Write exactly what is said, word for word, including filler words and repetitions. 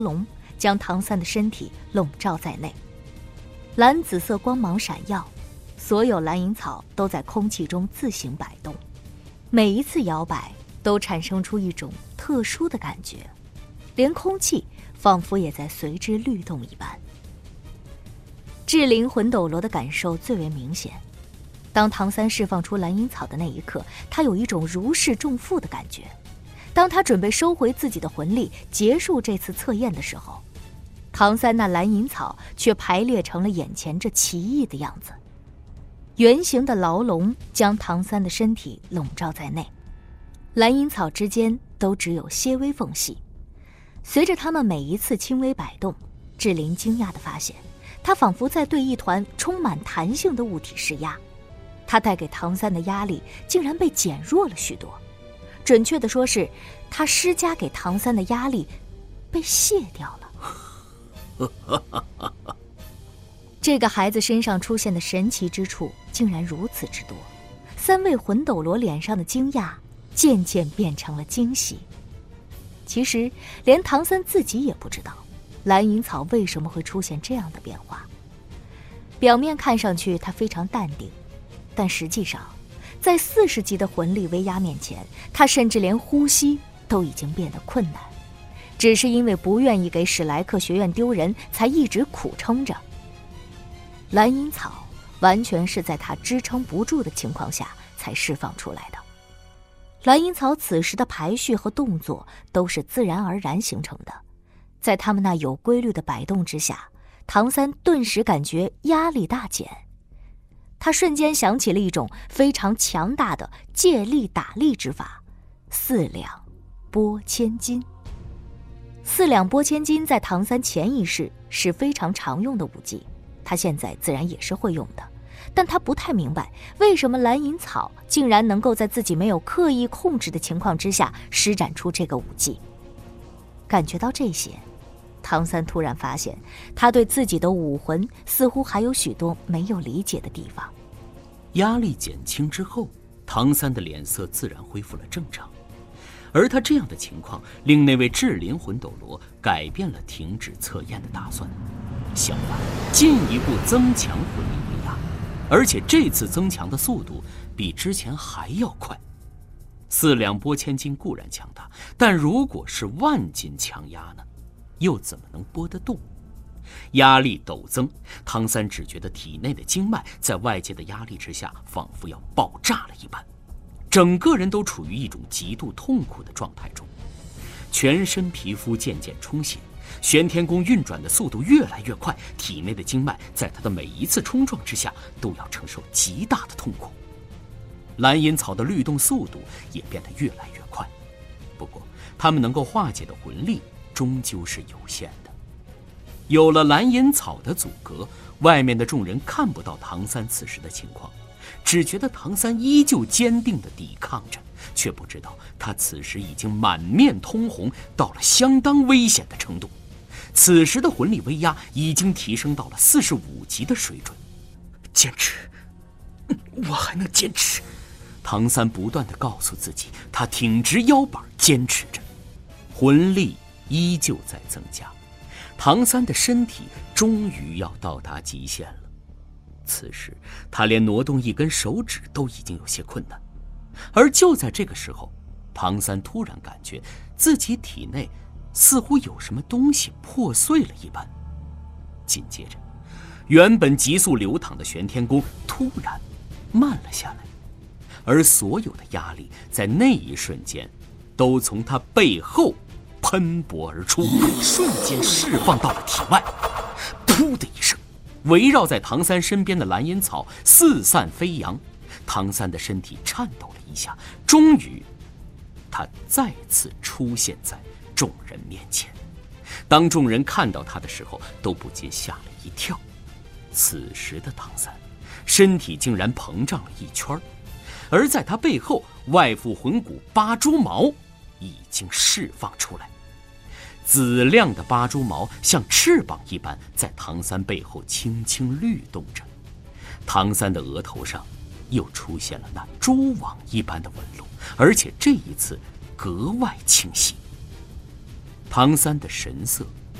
龙将唐三的身体笼罩在内，蓝紫色光芒闪耀，所有蓝银草都在空气中自行摆动，每一次摇摆都产生出一种特殊的感觉，连空气仿佛也在随之律动一般。至灵魂斗罗的感受最为明显，当唐三释放出蓝银草的那一刻，他有一种如释重负的感觉。当他准备收回自己的魂力，结束这次测验的时候，唐三那蓝银草却排列成了眼前这奇异的样子。圆形的牢笼将唐三的身体笼罩在内，蓝银草之间都只有些微缝隙。随着它们每一次轻微摆动，志玲惊讶地发现，他仿佛在对一团充满弹性的物体施压，他带给唐三的压力竟然被减弱了许多。准确地说是，他施加给唐三的压力被卸掉了。这个孩子身上出现的神奇之处竟然如此之多，三位魂斗罗脸上的惊讶渐渐变成了惊喜。其实连唐三自己也不知道蓝银草为什么会出现这样的变化。表面看上去他非常淡定，但实际上在四十级的魂力威压面前，他甚至连呼吸都已经变得困难，只是因为不愿意给史莱克学院丢人，才一直苦撑着。蓝银草完全是在他支撑不住的情况下才释放出来的。蓝银草此时的排序和动作都是自然而然形成的，在他们那有规律的摆动之下，唐三顿时感觉压力大减。他瞬间想起了一种非常强大的借力打力之法——四两拨千斤。四两拨千斤在唐三潜意识是非常常用的武技，他现在自然也是会用的，但他不太明白为什么蓝银草竟然能够在自己没有刻意控制的情况之下施展出这个武技。感觉到这些，唐三突然发现他对自己的武魂似乎还有许多没有理解的地方。 压力减轻之后，唐三的脸色自然恢复了正常，而他这样的情况令那位至灵魂斗罗改变了停止测验的打算，相反进一步增强魂力威压，而且这次增强的速度比之前还要快。四两拨千斤固然强大，但如果是万斤强压呢，又怎么能拨得动？压力陡增，唐三只觉得体内的经脉在外界的压力之下仿佛要爆炸了一般，整个人都处于一种极度痛苦的状态中，全身皮肤渐渐充血，玄天宫运转的速度越来越快，体内的经脉在他的每一次冲撞之下都要承受极大的痛苦。蓝银草的律动速度也变得越来越快，不过他们能够化解的魂力终究是有限的。有了蓝银草的阻隔，外面的众人看不到唐三此时的情况，只觉得唐三依旧坚定地抵抗着，却不知道他此时已经满面通红，到了相当危险的程度。此时的魂力威压已经提升到了四十五级的水准。坚持，我还能坚持。唐三不断地告诉自己，他挺直腰板坚持着，魂力依旧在增加。唐三的身体终于要到达极限了，此时他连挪动一根手指都已经有些困难。而就在这个时候，唐三突然感觉自己体内似乎有什么东西破碎了一般，紧接着原本急速流淌的玄天宫突然慢了下来，而所有的压力在那一瞬间都从他背后喷薄而出，瞬间释放到了体外。噗的一声，围绕在唐三身边的蓝银草四散飞扬，唐三的身体颤抖了一下，终于他再次出现在众人面前。当众人看到他的时候，都不禁吓了一跳。此时的唐三身体竟然膨胀了一圈，而在他背后外附魂骨八蛛矛已经释放出来，紫亮的八蛛矛像翅膀一般在唐三背后轻轻律动着。唐三的额头上又出现了那蛛网一般的纹路，而且这一次格外清晰。唐三的神色